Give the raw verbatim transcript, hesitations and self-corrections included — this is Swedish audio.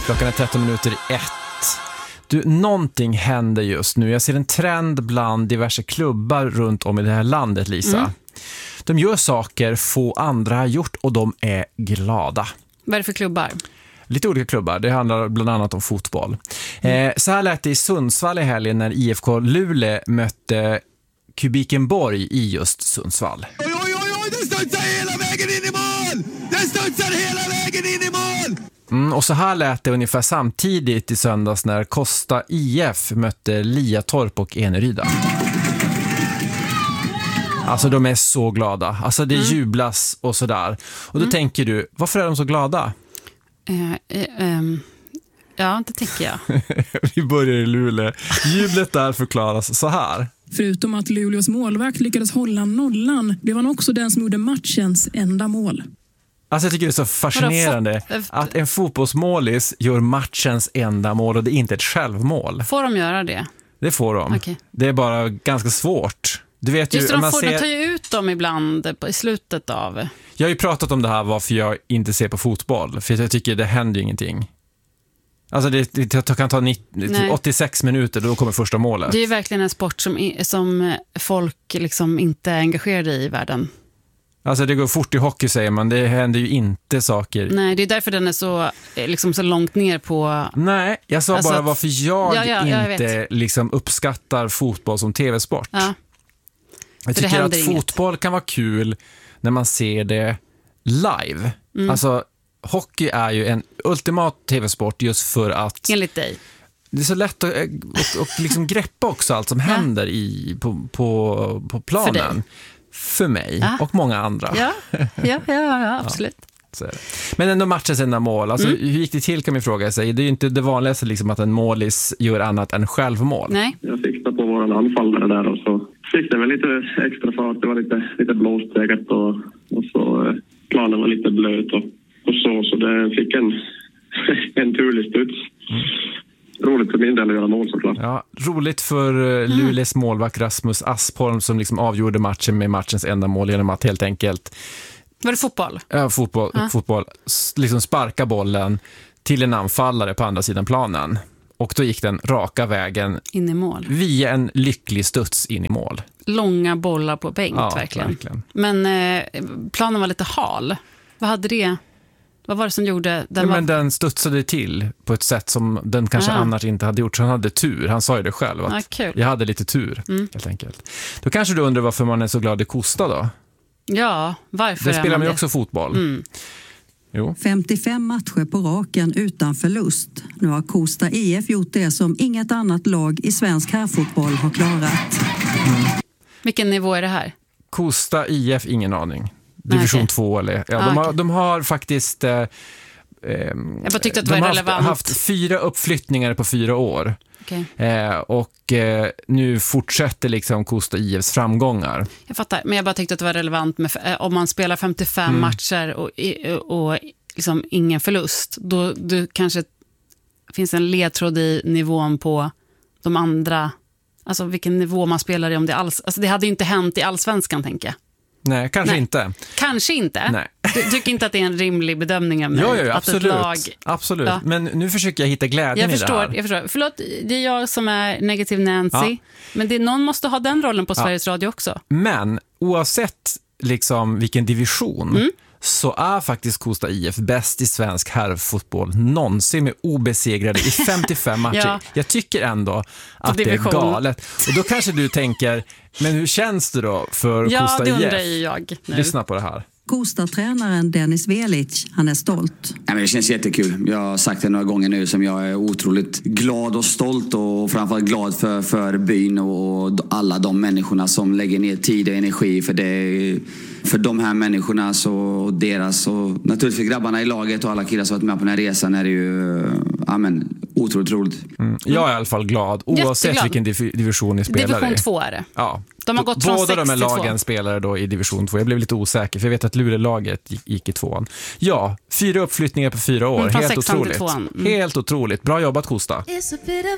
Klockan är tretton minuter i ett. Du, någonting händer just nu. Jag ser en trend bland diverse klubbar runt om i det här landet, Lisa. Mm. De gör saker få andra har gjort och de är glada. Vad är det för klubbar? Lite olika klubbar. Det handlar bland annat om fotboll. Mm. Eh, så här lät det i Sundsvall i helgen när I F K Luleå mötte Kubikenborg i just Sundsvall. Oj, oj, oj, oj, den studsar hela vägen in i mål! Den studsar hela vägen in i mål! Mm, och så här lät det ungefär samtidigt i söndags när Kosta I F mötte Liatorp och Eneryda. Alltså de är så glada. Alltså det mm. jublas och sådär. Och då mm. tänker du, varför är de så glada? Uh, uh, um, ja, det tänker jag. Vi börjar i Luleå. Jublet där förklaras så här. Förutom att Luleås målvakt lyckades hålla nollan, blev han också den som gjorde matchens enda mål. Alltså jag tycker det är så fascinerande att en fotbollsmålis gör matchens enda mål och det är inte ett självmål. Får de göra det? Det får de. Okay. Det är bara ganska svårt. Du vet Just ju, de, man får, ser... de tar ju ut dem ibland i slutet av... Jag har ju pratat om det här varför jag inte ser på fotboll. För jag tycker det händer ju ingenting. Alltså det, det kan ta nittio, åttiosex minuter, då kommer första målet. Det är ju verkligen en sport som, som folk liksom inte är engagerade i i världen. Alltså det går fort i hockey säger man, det händer ju inte saker. Nej, det är därför den är så, liksom så långt ner på... Nej, jag sa alltså bara att... varför jag, ja, ja, jag inte liksom uppskattar fotboll som tv-sport. Ja. Jag tycker att fotboll inget. Kan vara kul när man ser det live. Mm. Alltså hockey är ju en ultimat tv-sport just för att... Enligt dig. Det är så lätt att och, och liksom greppa också allt som ja. händer i, på, på, på planen. För dig. För mig ja. och många andra. Ja, ja, ja, ja absolut. Ja, men ändå matchens enda mål. Alltså, mm. hur gick det till kan man fråga sig. Det är ju inte det vanligaste liksom, att en målis gör annat än självmål. Nej. Jag siktade på våran anfallare där och så fick det väl lite extra fart. Det var lite, lite blåstägat och, och så planen var lite blöt och, och så. Så det fick en, en turlig studs. Mm. Roligt för min del att göra mål såklart. Ja, roligt för uh, Luleås målvakt Rasmus Aspholm som liksom avgjorde matchen med matchens enda mål genom att helt enkelt... Var det fotboll? Ja, fotboll. Ja. fotboll liksom sparka bollen till en anfallare på andra sidan planen. Och då gick den raka vägen in i mål. Via en lycklig studs in i mål. Långa bollar på bänk, ja, verkligen. verkligen. Men eh, planen var lite hal. Vad hade det... Vad var det som gjorde... Den, ja, var... men den studsade till på ett sätt som den kanske Aha. annars inte hade gjort. Så han hade tur. Han sa ju det själv. Att ah, cool. Jag hade lite tur, mm. helt enkelt. Då kanske du undrar varför man är så glad i Kosta då? Ja, varför det är spelar man man ju det? också fotboll. Mm. Jo. femtiofem matcher på raken utan förlust. Nu har Kosta I F gjort det som inget annat lag i svensk herrfotboll har klarat. Mm. Vilken nivå är det här? Kosta I F, ingen aning. Division okay. två eller... Ja, ah, de, har, okay. de har faktiskt... Eh, jag bara tyckte att det de var har relevant. haft fyra uppflyttningar på fyra år. Okay. Eh, och eh, nu fortsätter liksom Kosta I Fs framgångar. Jag fattar, men jag bara tyckte att det var relevant med, om man spelar femtiofem mm. matcher och, och liksom ingen förlust, då, då kanske finns en ledtråd i nivån på de andra, alltså vilken nivå man spelar i, om det alls, alltså det hade ju inte hänt i allsvenskan, tänker jag. Nej, kanske Nej. inte. Kanske inte. Nej. Du tycker inte att det är en rimlig bedömning av mig? Jo, jo, att absolut. ett lag... absolut. Ja. Men nu försöker jag hitta glädjen jag i förstår, det här. Jag förstår. Förlåt, det är jag som är negativ Nancy. Ja. Men det, någon måste ha den rollen på Sveriges ja. Radio också. Men oavsett liksom vilken division mm. så är faktiskt Kosta I F bäst i svensk herrfotboll någonsin med obesegrade i femtiofem matcher. Ja. Jag tycker ändå att det är galet. Och då kanske du tänker, men hur känns det då för ja, Kosta I F? Ja, det undrar ju jag nu. Lyssna på det här. Kosta-tränaren Dennis Velic, han är stolt. Ja, men det känns jättekul. Jag har sagt det några gånger nu som jag är otroligt glad och stolt och framförallt glad för, för byn och alla de människorna som lägger ner tid och energi för det. För de här människorna så, och deras och naturligtvis grabbarna i laget och alla killar som varit med på den här resan är det ju ja, men, otroligt roligt. Mm. Jag är i alla fall glad oavsett Jätteglad. vilken div- division ni spelar division i. två är det. Ja. De har gått från Båda sex de här till lagen två. spelare då i division två. Jag blev lite osäker för jag vet att Luleå-laget gick, gick i tvåan. Ja, fyra uppflyttningar på fyra år. Mm, Helt otroligt. Mm. Helt otroligt. Bra jobbat, Kosta.